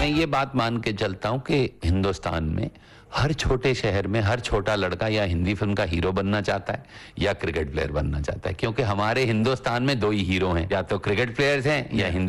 मैं ये बात मान के चलता हूं कि हिंदुस्तान में हर छोटे शहर में हर छोटा लड़का या हिंदी फिल्म का हीरो बनना चाहता है या क्रिकेट प्लेयर बनना चाहता है, क्योंकि हमारे हिंदुस्तान में दो ही हीरो हैं, या तो क्रिकेट प्लेयर्स हैं या हिंदी